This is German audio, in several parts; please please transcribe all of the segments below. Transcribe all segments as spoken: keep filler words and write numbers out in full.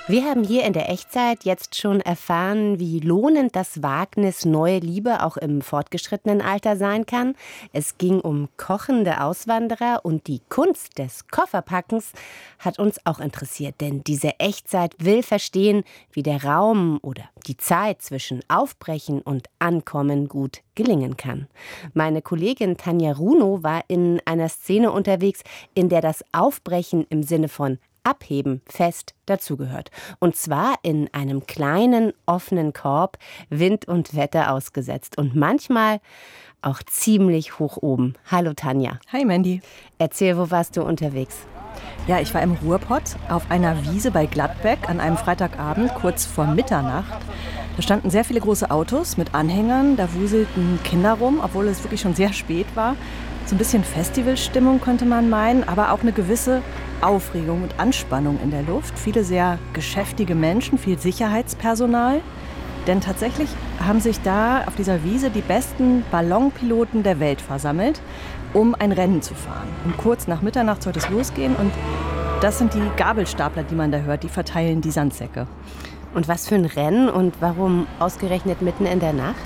Wir haben hier in der Echtzeit jetzt schon erfahren, wie lohnend das Wagnis neue Liebe auch im fortgeschrittenen Alter sein kann. Es ging um kochende Auswanderer und die Kunst des Kofferpackens hat uns auch interessiert. Denn diese Echtzeit will verstehen, wie der Raum oder die Zeit zwischen Aufbrechen und Ankommen gut gelingen kann. Meine Kollegin Tanja Runo war in einer Szene unterwegs, in der das Aufbrechen im Sinne von Abheben fest dazugehört. Und zwar in einem kleinen, offenen Korb, Wind und Wetter ausgesetzt. Und manchmal auch ziemlich hoch oben. Hallo Tanja. Hi Mandy. Erzähl, wo warst du unterwegs? Ja, ich war im Ruhrpott auf einer Wiese bei Gladbeck an einem Freitagabend, kurz vor Mitternacht. Da standen sehr viele große Autos mit Anhängern, da wuselten Kinder rum, obwohl es wirklich schon sehr spät war. So ein bisschen Festivalstimmung könnte man meinen, aber auch eine gewisse Aufregung und Anspannung in der Luft. Viele sehr geschäftige Menschen, viel Sicherheitspersonal. Denn tatsächlich haben sich da auf dieser Wiese die besten Ballonpiloten der Welt versammelt, um ein Rennen zu fahren. Und kurz nach Mitternacht sollte es losgehen und das sind die Gabelstapler, die man da hört, die verteilen die Sandsäcke. Und was für ein Rennen und warum ausgerechnet mitten in der Nacht?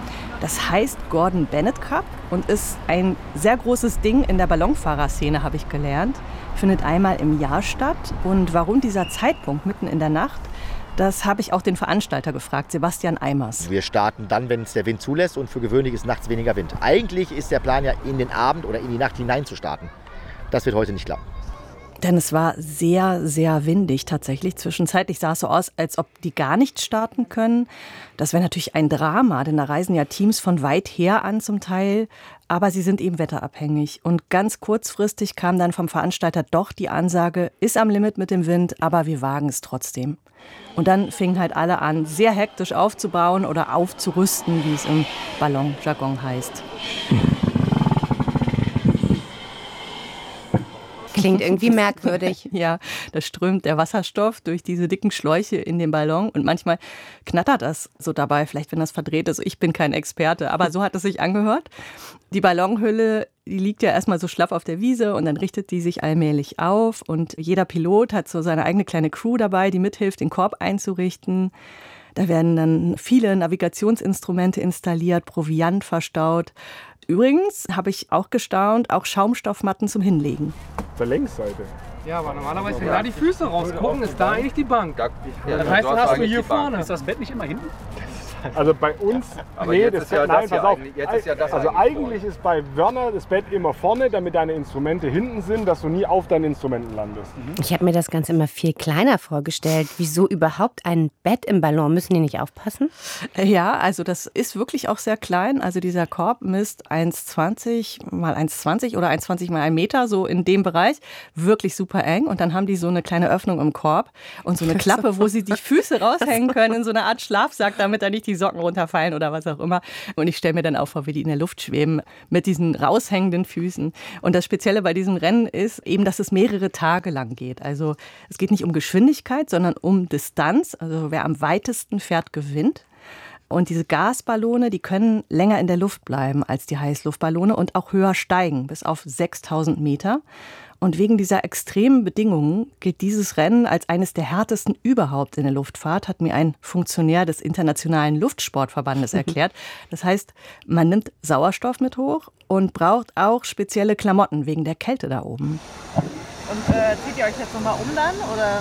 Das heißt Gordon Bennett Cup und ist ein sehr großes Ding in der Ballonfahrerszene, habe ich gelernt. Findet einmal im Jahr statt. Und warum dieser Zeitpunkt mitten in der Nacht, das habe ich auch den Veranstalter gefragt, Sebastian Eimers. Wir starten dann, wenn es der Wind zulässt und für gewöhnlich ist nachts weniger Wind. Eigentlich ist der Plan ja in den Abend oder in die Nacht hinein zu starten. Das wird heute nicht klappen. Denn es war sehr, sehr windig tatsächlich. Zwischenzeitlich sah es so aus, als ob die gar nicht starten können. Das wäre natürlich ein Drama, denn da reisen ja Teams von weit her an zum Teil. Aber sie sind eben wetterabhängig. Und ganz kurzfristig kam dann vom Veranstalter doch die Ansage, ist am Limit mit dem Wind, aber wir wagen es trotzdem. Und dann fingen halt alle an, sehr hektisch aufzubauen oder aufzurüsten, wie es im Ballonjargon heißt. Klingt irgendwie merkwürdig. Ja, da strömt der Wasserstoff durch diese dicken Schläuche in den Ballon und manchmal knattert das so dabei, vielleicht wenn das verdreht ist. Ich bin kein Experte, aber so hat es sich angehört. Die Ballonhülle, die liegt ja erstmal so schlaff auf der Wiese und dann richtet die sich allmählich auf und jeder Pilot hat so seine eigene kleine Crew dabei, die mithilft, den Korb einzurichten. Da werden dann viele Navigationsinstrumente installiert, Proviant verstaut. Übrigens habe ich auch gestaunt, auch Schaumstoffmatten zum Hinlegen. Auf der Längsseite. Ja, aber normalerweise, wenn da die Füße rausgucken, ist da eigentlich die Bank. Ja, das heißt, dann hast du hier vorne. Ist das Bett nicht immer hinten? Also bei uns, aber nee, jetzt das ist ja Bett, nein, das pass ja auf. eigentlich- jetzt ist ja das also eigentlich eigentlich ist bei Wörner das Bett immer vorne, damit deine Instrumente hinten sind, dass du nie auf deinen Instrumenten landest. Ich habe mir das Ganze immer viel kleiner vorgestellt. Wieso überhaupt ein Bett im Ballon? Müssen die nicht aufpassen? Ja, also das ist wirklich auch sehr klein. Also dieser Korb misst eins Komma zwanzig mal eins Komma zwanzig oder eins Komma zwanzig mal ein Meter, so in dem Bereich. Wirklich super eng. Und dann haben die so eine kleine Öffnung im Korb und so eine Klappe, wo sie die Füße raushängen können, in so einer Art Schlafsack, damit da nicht die Socken runterfallen oder was auch immer. Und ich stelle mir dann auch vor, wie die in der Luft schweben mit diesen raushängenden Füßen. Und das Spezielle bei diesem Rennen ist eben, dass es mehrere Tage lang geht. Also es geht nicht um Geschwindigkeit, sondern um Distanz. Also wer am weitesten fährt, gewinnt. Und diese Gasballone, die können länger in der Luft bleiben als die Heißluftballone und auch höher steigen, bis auf sechstausend Meter. Und wegen dieser extremen Bedingungen gilt dieses Rennen als eines der härtesten überhaupt in der Luftfahrt, hat mir ein Funktionär des Internationalen Luftsportverbandes erklärt. Das heißt, man nimmt Sauerstoff mit hoch und braucht auch spezielle Klamotten wegen der Kälte da oben. Und äh, zieht ihr euch jetzt nochmal um dann? Oder?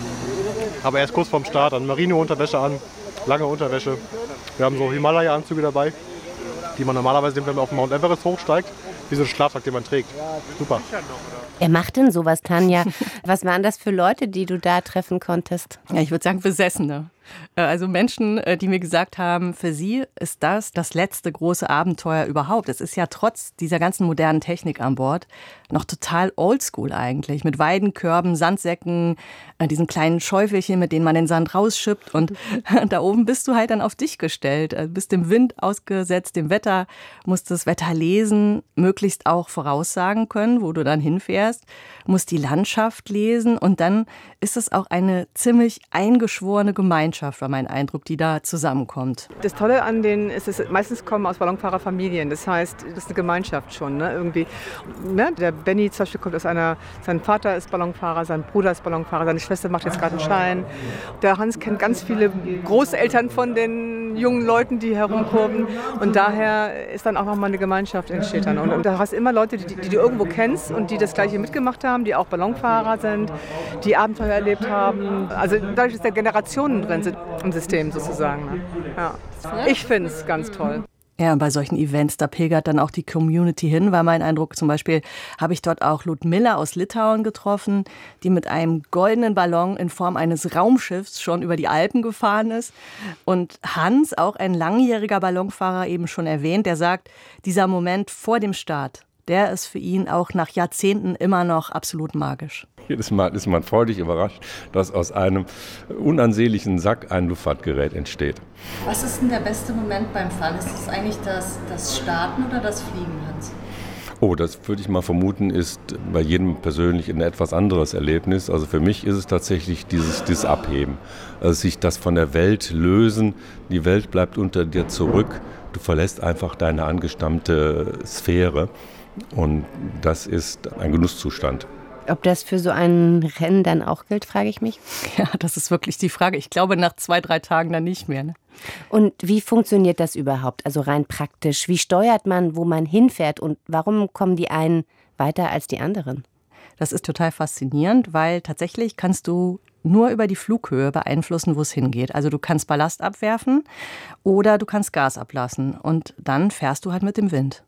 Aber erst kurz vorm Start an Merino-Unterwäsche an, lange Unterwäsche. Wir haben so Himalaya-Anzüge dabei, die man normalerweise nimmt, wenn man auf den Mount Everest hochsteigt. Wie so ein Schlafsack, den man trägt. Super. Wer macht denn sowas, Tanja? Was waren das für Leute, die du da treffen konntest? Ja, ich würde sagen Besessene. Also Menschen, die mir gesagt haben, für sie ist das das letzte große Abenteuer überhaupt. Es ist ja trotz dieser ganzen modernen Technik an Bord noch total oldschool eigentlich. Mit Weidenkörben, Sandsäcken, diesen kleinen Schäufelchen, mit denen man den Sand rausschippt. Und da oben bist du halt dann auf dich gestellt. Du bist dem Wind ausgesetzt, dem Wetter, musst das Wetter lesen, möglichst auch voraussagen können, wo du dann hinfährst, musst die Landschaft lesen. Und dann ist es auch eine ziemlich eingeschworene Gemeinschaft. Gemeinschaft, war mein Eindruck, die da zusammenkommt. Das Tolle an denen ist, es meistens kommen aus Ballonfahrerfamilien. Das heißt, das ist eine Gemeinschaft schon. Ne? Irgendwie, ne? Der Benny zum Beispiel kommt aus einer, sein Vater ist Ballonfahrer, sein Bruder ist Ballonfahrer, seine Schwester macht jetzt gerade einen Schein. Der Hans kennt ganz viele Großeltern von den jungen Leuten, die herumkurven. Und daher ist dann auch nochmal eine Gemeinschaft entsteht dann. Und, und da hast du immer Leute, die, die du irgendwo kennst und die das Gleiche mitgemacht haben, die auch Ballonfahrer sind, die Abenteuer erlebt haben. Also dadurch, dass da Generationen drin sind im System sozusagen. Ne? Ja. Ich finde es ganz toll. Ja, und bei solchen Events, da pilgert dann auch die Community hin, weil mein Eindruck, zum Beispiel habe ich dort auch Ludmilla aus Litauen getroffen, die mit einem goldenen Ballon in Form eines Raumschiffs schon über die Alpen gefahren ist. Und Hans, auch ein langjähriger Ballonfahrer, eben schon erwähnt, der sagt, dieser Moment vor dem Start, der ist für ihn auch nach Jahrzehnten immer noch absolut magisch. Jedes Mal ist man freudig überrascht, dass aus einem unansehnlichen Sack ein Luftfahrtgerät entsteht. Was ist denn der beste Moment beim Fahren? Ist es eigentlich das, das Starten oder das Fliegen, Hans? Oh, das würde ich mal vermuten, ist bei jedem persönlich ein etwas anderes Erlebnis. Also für mich ist es tatsächlich dieses, dieses Abheben. Also sich das von der Welt lösen, die Welt bleibt unter dir zurück, du verlässt einfach deine angestammte Sphäre und das ist ein Genusszustand. Ob das für so ein Rennen dann auch gilt, frage ich mich. Ja, das ist wirklich die Frage. Ich glaube, nach zwei, drei Tagen dann nicht mehr. Ne? Und wie funktioniert das überhaupt? Also rein praktisch. Wie steuert man, wo man hinfährt? Und warum kommen die einen weiter als die anderen? Das ist total faszinierend, weil tatsächlich kannst du nur über die Flughöhe beeinflussen, wo es hingeht. Also du kannst Ballast abwerfen oder du kannst Gas ablassen. Und dann fährst du halt mit dem Wind.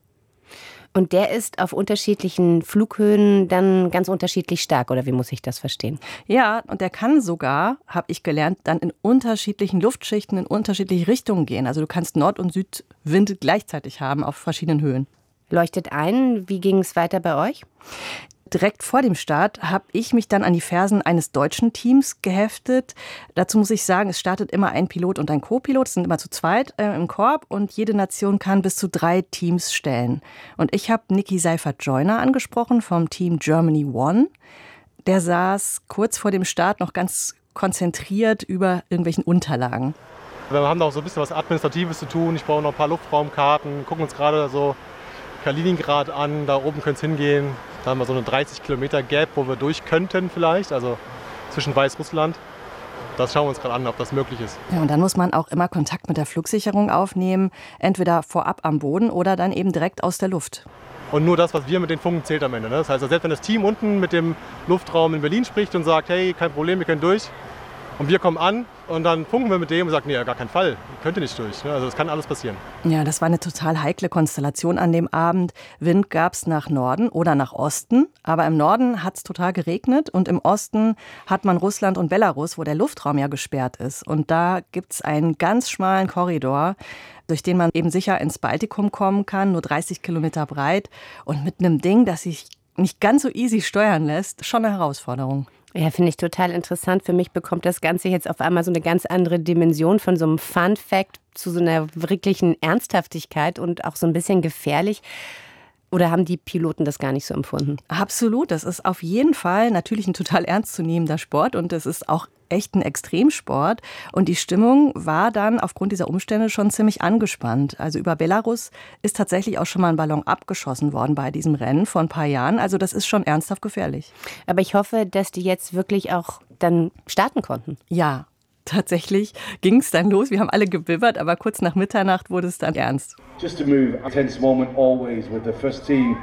Und der ist auf unterschiedlichen Flughöhen dann ganz unterschiedlich stark, oder wie muss ich das verstehen? Ja, und der kann sogar, habe ich gelernt, dann in unterschiedlichen Luftschichten in unterschiedliche Richtungen gehen. Also du kannst Nord- und Südwind gleichzeitig haben auf verschiedenen Höhen. Leuchtet ein, wie ging es weiter bei euch? Direkt vor dem Start habe ich mich dann an die Fersen eines deutschen Teams geheftet. Dazu muss ich sagen, es startet immer ein Pilot und ein Co-Pilot. Es sind immer zu zweit äh, im Korb und jede Nation kann bis zu drei Teams stellen. Und ich habe Niki Seifert-Joyner angesprochen vom Team Germany One. Der saß kurz vor dem Start noch ganz konzentriert über irgendwelchen Unterlagen. Wir haben noch so ein bisschen was Administratives zu tun. Ich brauche noch ein paar Luftraumkarten. Gucken uns gerade so Kaliningrad an. Da oben könnte es hingehen. Da haben wir so eine dreißig Kilometer Gap, wo wir durch könnten vielleicht, also zwischen Weißrussland. Das schauen wir uns gerade an, ob das möglich ist. Ja, und dann muss man auch immer Kontakt mit der Flugsicherung aufnehmen, entweder vorab am Boden oder dann eben direkt aus der Luft. Und nur das, was wir mit den funken, zählt am Ende. Ne? Das heißt, selbst wenn das Team unten mit dem Luftraum in Berlin spricht und sagt, hey, kein Problem, wir können durch. Und wir kommen an und dann funken wir mit dem und sagen, nee, gar keinen Fall, ihr könnt nicht durch. Also das kann alles passieren. Ja, das war eine total heikle Konstellation an dem Abend. Wind gab es nach Norden oder nach Osten, aber im Norden hat es total geregnet und im Osten hat man Russland und Belarus, wo der Luftraum ja gesperrt ist. Und da gibt es einen ganz schmalen Korridor, durch den man eben sicher ins Baltikum kommen kann, nur dreißig Kilometer breit und mit einem Ding, das sich nicht ganz so easy steuern lässt, schon eine Herausforderung. Ja, finde ich total interessant. Für mich bekommt das Ganze jetzt auf einmal so eine ganz andere Dimension von so einem Fun-Fact zu so einer wirklichen Ernsthaftigkeit und auch so ein bisschen gefährlich. Oder haben die Piloten das gar nicht so empfunden? Absolut. Das ist auf jeden Fall natürlich ein total ernstzunehmender Sport und es ist auch echt ein Extremsport. Und die Stimmung war dann aufgrund dieser Umstände schon ziemlich angespannt. Also über Belarus ist tatsächlich auch schon mal ein Ballon abgeschossen worden bei diesem Rennen vor ein paar Jahren. Also das ist schon ernsthaft gefährlich. Aber ich hoffe, dass die jetzt wirklich auch dann starten konnten. Ja. Tatsächlich ging es dann los. Wir haben alle gebibbert, aber kurz nach Mitternacht wurde es dann ernst. Just to move, a tense moment always with the first team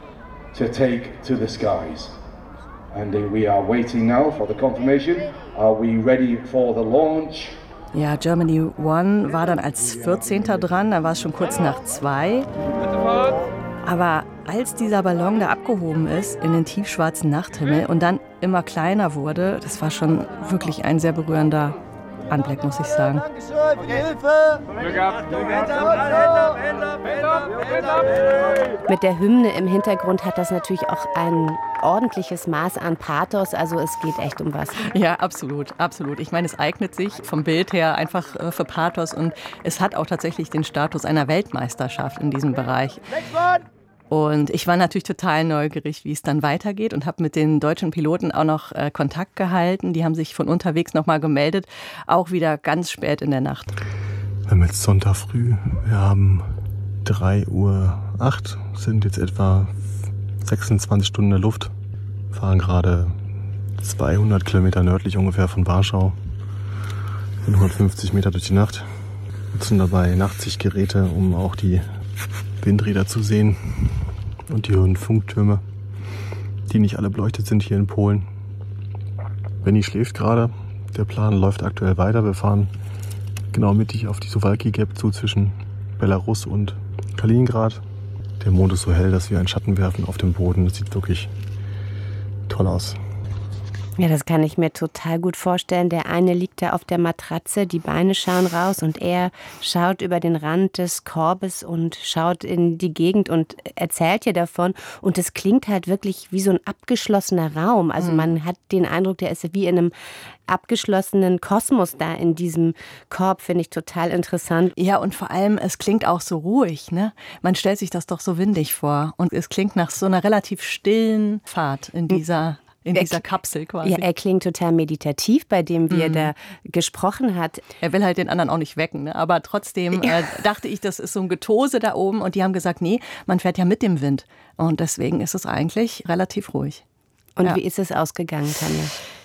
to take to the skies. And we are waiting now for the confirmation. Are we ready for the launch? Ja, Germany One war dann als vierzehnter dran, dann war es schon kurz nach zwei. Aber als dieser Ballon da abgehoben ist in den tiefschwarzen Nachthimmel und dann immer kleiner wurde, das war schon wirklich ein sehr berührender Anblick, muss ich sagen. Mit der Hymne im Hintergrund hat das natürlich auch ein ordentliches Maß an Pathos, also es geht echt um was. Ja, absolut, absolut. Ich meine, es eignet sich vom Bild her einfach für Pathos und es hat auch tatsächlich den Status einer Weltmeisterschaft in diesem Bereich. Und ich war natürlich total neugierig, wie es dann weitergeht und habe mit den deutschen Piloten auch noch äh, Kontakt gehalten. Die haben sich von unterwegs nochmal gemeldet, auch wieder ganz spät in der Nacht. Wir haben jetzt Sonntag früh, wir haben drei Uhr acht, sind jetzt etwa sechsundzwanzig Stunden in der Luft, fahren gerade zweihundert Kilometer nördlich ungefähr von Warschau, sind hundertfünfzig Meter durch die Nacht, nutzen dabei Nachtsichtgeräte, um auch die Windräder zu sehen und die hohen Funktürme, die nicht alle beleuchtet sind hier in Polen. Benni schläft gerade, der Plan läuft aktuell weiter. Wir fahren genau mittig auf die Suwalki Gap zu zwischen Belarus und Kaliningrad. Der Mond ist so hell, dass wir einen Schatten werfen auf dem Boden. Das sieht wirklich toll aus. Ja, das kann ich mir total gut vorstellen. Der eine liegt da auf der Matratze, die Beine schauen raus und er schaut über den Rand des Korbes und schaut in die Gegend und erzählt dir davon. Und es klingt halt wirklich wie so ein abgeschlossener Raum. Also mhm. man hat den Eindruck, der ist wie in einem abgeschlossenen Kosmos da in diesem Korb, finde ich total interessant. Ja, und vor allem, es klingt auch so ruhig, ne? Man stellt sich das doch so windig vor. Und es klingt nach so einer relativ stillen Fahrt in dieser In dieser Kapsel quasi. Ja, er klingt total meditativ, bei dem, wie mhm. er da gesprochen hat. Er will halt den anderen auch nicht wecken, ne? Aber trotzdem ja. äh, dachte ich, das ist so ein Getose da oben. Und die haben gesagt, nee, man fährt ja mit dem Wind. Und deswegen ist es eigentlich relativ ruhig. Und ja. wie ist es ausgegangen, Tanja?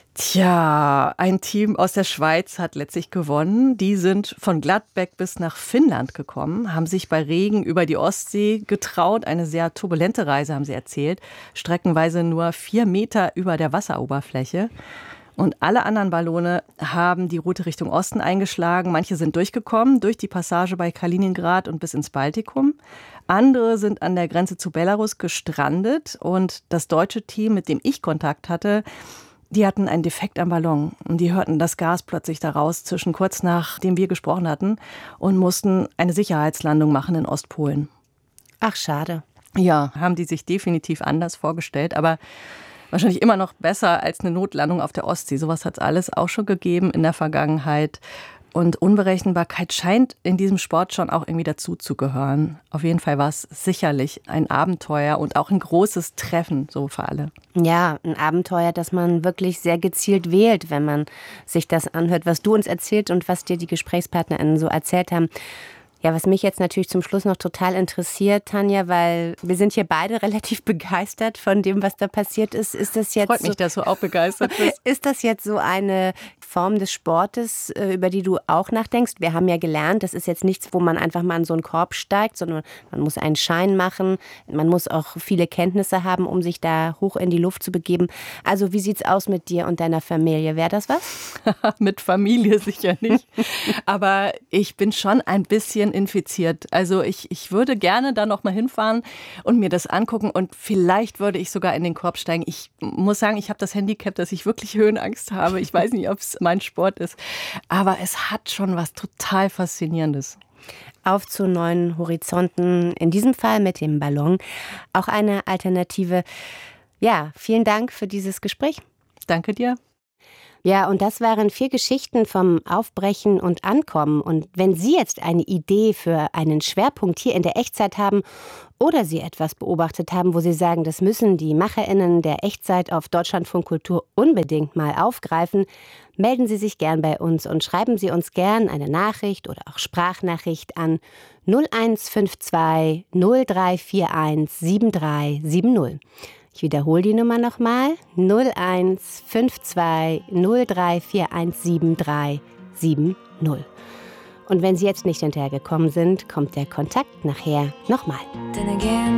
Tja, ein Team aus der Schweiz hat letztlich gewonnen. Die sind von Gladbeck bis nach Finnland gekommen, haben sich bei Regen über die Ostsee getraut. Eine sehr turbulente Reise, haben sie erzählt. Streckenweise nur vier Meter über der Wasseroberfläche. Und alle anderen Ballone haben die Route Richtung Osten eingeschlagen. Manche sind durchgekommen, durch die Passage bei Kaliningrad und bis ins Baltikum. Andere sind an der Grenze zu Belarus gestrandet. Und das deutsche Team, mit dem ich Kontakt hatte, die hatten einen Defekt am Ballon und die hörten das Gas plötzlich daraus zwischen kurz nachdem wir gesprochen hatten und mussten eine Sicherheitslandung machen in Ostpolen. Ach, schade. Ja, haben die sich definitiv anders vorgestellt, aber wahrscheinlich immer noch besser als eine Notlandung auf der Ostsee. Sowas hat es alles auch schon gegeben in der Vergangenheit. Und Unberechenbarkeit scheint in diesem Sport schon auch irgendwie dazu zu gehören. Auf jeden Fall war es sicherlich ein Abenteuer und auch ein großes Treffen, so für alle. Ja, ein Abenteuer, das man wirklich sehr gezielt wählt, wenn man sich das anhört, was du uns erzählt und was dir die GesprächspartnerInnen so erzählt haben. Ja, was mich jetzt natürlich zum Schluss noch total interessiert, Tanja, weil wir sind hier beide relativ begeistert von dem, was da passiert ist. Ist das jetzt Freut mich, so, dass du auch begeistert bist. Ist das jetzt so eine Form des Sportes, über die du auch nachdenkst? Wir haben ja gelernt, das ist jetzt nichts, wo man einfach mal in so einen Korb steigt, sondern man muss einen Schein machen. Man muss auch viele Kenntnisse haben, um sich da hoch in die Luft zu begeben. Also wie sieht's aus mit dir und deiner Familie? Wäre das was? Mit Familie sicher nicht. Aber ich bin schon ein bisschen infiziert. Also ich, ich würde gerne da noch mal hinfahren und mir das angucken und vielleicht würde ich sogar in den Korb steigen. Ich muss sagen, ich habe das Handicap, dass ich wirklich Höhenangst habe. Ich weiß nicht, ob es mein Sport ist, aber es hat schon was total Faszinierendes. Auf zu neuen Horizonten, in diesem Fall mit dem Ballon. Auch eine Alternative. Ja, vielen Dank für dieses Gespräch. Danke dir. Ja, und das waren vier Geschichten vom Aufbrechen und Ankommen. Und wenn Sie jetzt eine Idee für einen Schwerpunkt hier in der Echtzeit haben oder Sie etwas beobachtet haben, wo Sie sagen, das müssen die MacherInnen der Echtzeit auf Deutschlandfunk Kultur unbedingt mal aufgreifen, melden Sie sich gern bei uns und schreiben Sie uns gern eine Nachricht oder auch Sprachnachricht an null eins fünf zwei null drei vier eins sieben drei sieben null. Ich wiederhole die Nummer nochmal. null eins fünf zwei null drei vier eins sieben drei sieben null. Und wenn Sie jetzt nicht hinterhergekommen sind, kommt der Kontakt nachher nochmal.